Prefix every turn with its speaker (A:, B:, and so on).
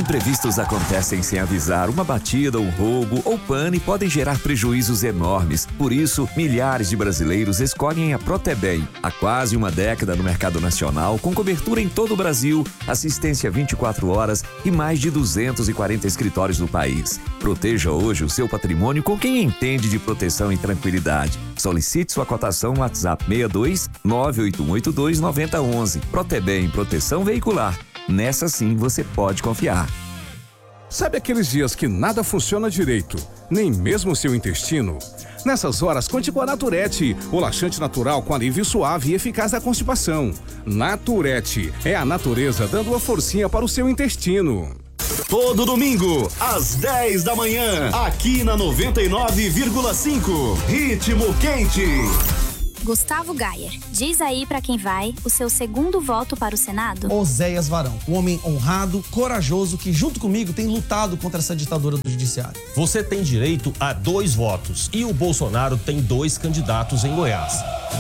A: Imprevistos acontecem sem avisar. Uma batida, um roubo ou pane podem gerar prejuízos enormes. Por isso, milhares de brasileiros escolhem a Protebem. Há quase uma década no mercado nacional, com cobertura em todo o Brasil, assistência 24 horas e mais de 240 escritórios no país. Proteja hoje o seu patrimônio com quem entende de proteção e tranquilidade. Solicite sua cotação no WhatsApp 62 98182 9011. Protebem, proteção veicular. Nessa sim você pode confiar.
B: Sabe aqueles dias que nada funciona direito, nem mesmo o seu intestino? Nessas horas, conte com a Naturete, o laxante natural com alívio suave e eficaz da constipação. Naturete, é a natureza dando uma forcinha para o seu intestino.
C: Todo domingo, às 10 da manhã, aqui na 99,5. Ritmo Quente.
D: Gustavo Gayer, diz aí pra quem vai o seu segundo voto para o Senado?
E: Oséias Varão, um homem honrado, corajoso, que junto comigo tem lutado contra essa ditadura do judiciário.
F: Você tem direito a 2 votos e o Bolsonaro tem 2 candidatos em Goiás.